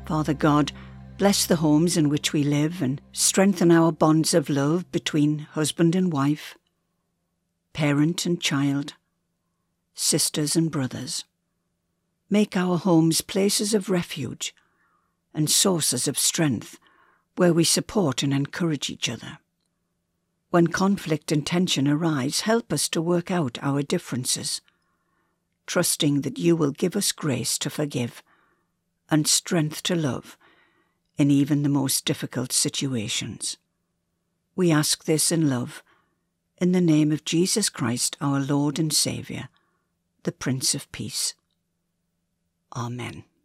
Father God, bless the homes in which we live and strengthen our bonds of love between husband and wife, parent and child, sisters and brothers. Make our homes places of refuge and sources of strength where we support and encourage each other. When conflict and tension arise, help us to work out our differences, trusting that you will give us grace to forgive and strength to love in even the most difficult situations. We ask this in love, in the name of Jesus Christ, our Lord and Saviour, the Prince of Peace. Amen.